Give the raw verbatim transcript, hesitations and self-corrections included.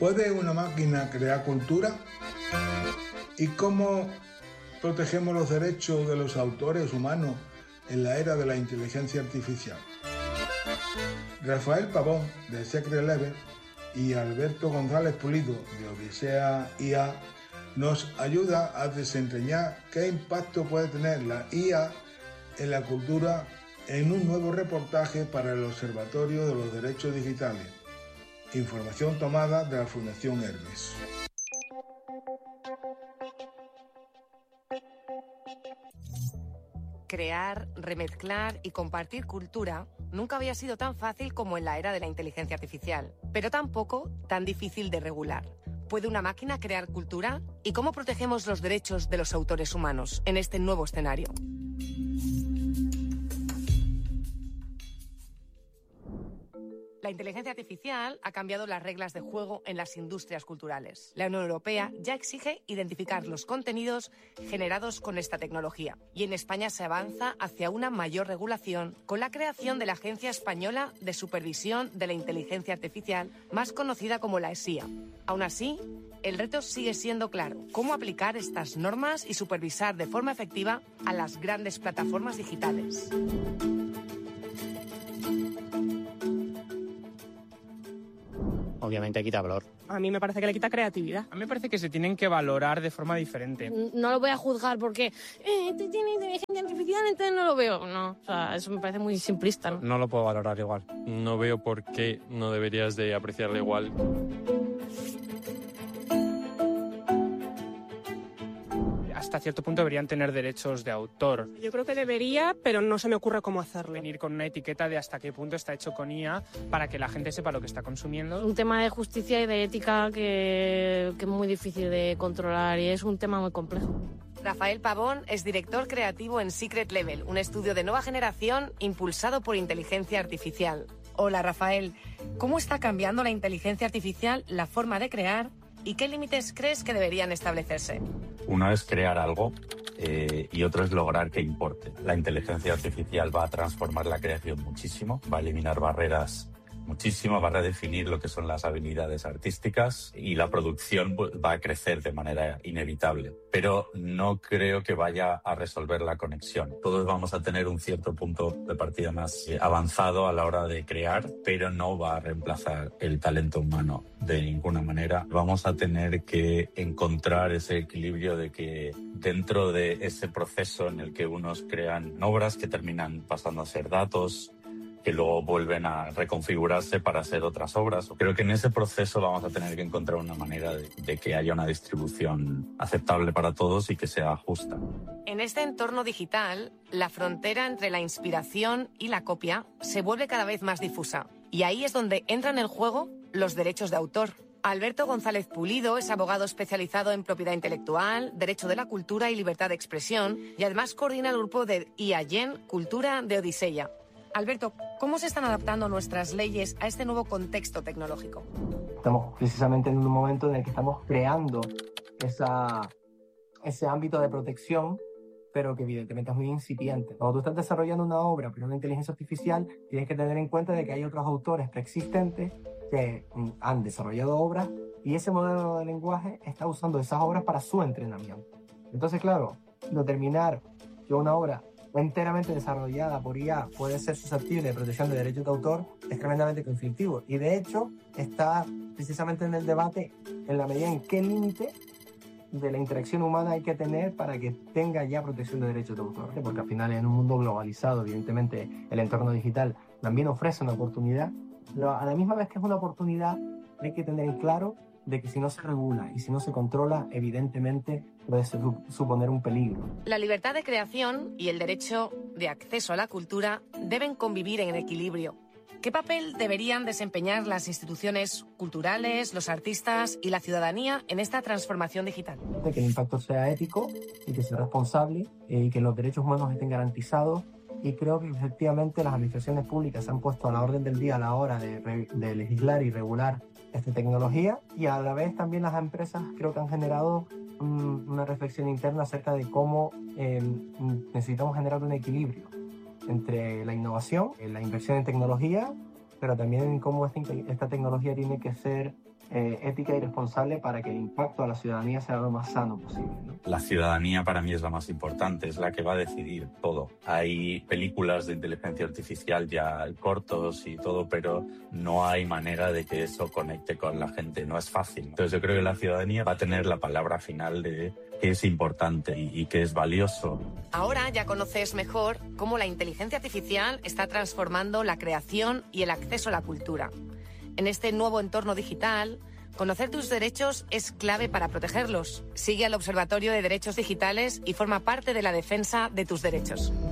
¿Puede una máquina crear cultura? ¿Y cómo protegemos los derechos de los autores humanos en la era de la inteligencia artificial? Rafael Pavón, de Secret Level, y Alberto González Pulido, de Odisea I A, nos ayuda a desentrañar qué impacto puede tener la I A en la cultura en un nuevo reportaje para el Observatorio de los Derechos Digitales. Información tomada de la Fundación Hermes. Crear, remezclar y compartir cultura nunca había sido tan fácil como en la era de la inteligencia artificial, pero tampoco tan difícil de regular. ¿Puede una máquina crear cultura? ¿Y cómo protegemos los derechos de los autores humanos en este nuevo escenario? La inteligencia artificial ha cambiado las reglas de juego en las industrias culturales. La Unión Europea ya exige identificar los contenidos generados con esta tecnología. Y en España se avanza hacia una mayor regulación con la creación de la Agencia Española de Supervisión de la Inteligencia Artificial, más conocida como la E S I A. Aún así, el reto sigue siendo claro: cómo aplicar estas normas y supervisar de forma efectiva a las grandes plataformas digitales. Obviamente quita valor. A mí me parece que le quita creatividad. A mí me parece que se tienen que valorar de forma diferente. No lo voy a juzgar porque eh, este tiene inteligencia artificial, entonces no lo veo. No, o sea, eso me parece muy simplista, ¿no? No lo puedo valorar igual. No veo por qué no deberías de apreciarlo igual. Hasta cierto punto deberían tener derechos de autor. Yo creo que debería, pero no se me ocurre cómo hacerlo. Venir con una etiqueta de hasta qué punto está hecho con I A para que la gente sepa lo que está consumiendo. Un tema de justicia y de ética que, que es muy difícil de controlar y es un tema muy complejo. Rafael Pavón es director creativo en Secret Level, un estudio de nueva generación impulsado por inteligencia artificial. Hola, Rafael. ¿Cómo está cambiando la inteligencia artificial la forma de crear y qué límites crees que deberían establecerse? Uno es crear algo eh, y otro es lograr que importe. La inteligencia artificial va a transformar la creación muchísimo, va a eliminar barreras muchísimo, va a redefinir lo que son las habilidades artísticas y la producción va a crecer de manera inevitable. Pero no creo que vaya a resolver la conexión. Todos vamos a tener un cierto punto de partida más avanzado a la hora de crear, pero no va a reemplazar el talento humano de ninguna manera. Vamos a tener que encontrar ese equilibrio de que dentro de ese proceso en el que unos crean obras que terminan pasando a ser datos, que luego vuelven a reconfigurarse para hacer otras obras. Creo que en ese proceso vamos a tener que encontrar una manera de, de que haya una distribución aceptable para todos y que sea justa. En este entorno digital, la frontera entre la inspiración y la copia se vuelve cada vez más difusa. Y ahí es donde entran en juego los derechos de autor. Alberto González Pulido es abogado especializado en propiedad intelectual, derecho de la cultura y libertad de expresión, y además coordina el grupo de I A Gen Cultura de Odisea. Alberto, ¿cómo se están adaptando nuestras leyes a este nuevo contexto tecnológico? Estamos precisamente en un momento en el que estamos creando esa, ese ámbito de protección, pero que evidentemente es muy incipiente. Cuando tú estás desarrollando una obra por una inteligencia artificial, tienes que tener en cuenta de que hay otros autores preexistentes que han desarrollado obras y ese modelo de lenguaje está usando esas obras para su entrenamiento. Entonces, claro, determinar que una obra enteramente desarrollada por I A puede ser susceptible de protección de derechos de autor es tremendamente conflictivo y de hecho está precisamente en el debate en la medida en qué límite de la interacción humana hay que tener para que tenga ya protección de derechos de autor, porque al final en un mundo globalizado evidentemente el entorno digital también ofrece una oportunidad, pero a la misma vez que es una oportunidad hay que tener en claro de que si no se regula y si no se controla, evidentemente puede suponer un peligro. La libertad de creación y el derecho de acceso a la cultura deben convivir en equilibrio. ¿Qué papel deberían desempeñar las instituciones culturales, los artistas y la ciudadanía en esta transformación digital? De que el impacto sea ético y que sea responsable y que los derechos humanos estén garantizados. Y creo que efectivamente las administraciones públicas se han puesto a la orden del día a la hora de, de legislar y regular esta tecnología y a la vez también las empresas creo que han generado um, una reflexión interna acerca de cómo eh, necesitamos generar un equilibrio entre la innovación, la inversión en tecnología, pero también en cómo esta, esta tecnología tiene que ser eh, ética y responsable para que el impacto a la ciudadanía sea lo más sano posible, ¿no? La ciudadanía para mí es la más importante, es la que va a decidir todo. Hay películas de inteligencia artificial ya cortos y todo, pero no hay manera de que eso conecte con la gente, no es fácil. Entonces yo creo que la ciudadanía va a tener la palabra final de qué es importante y, y qué es valioso. Ahora ya conoces mejor cómo la inteligencia artificial está transformando la creación y el acceso a la cultura. En este nuevo entorno digital, conocer tus derechos es clave para protegerlos. Sigue al Observatorio de Derechos Digitales y forma parte de la defensa de tus derechos.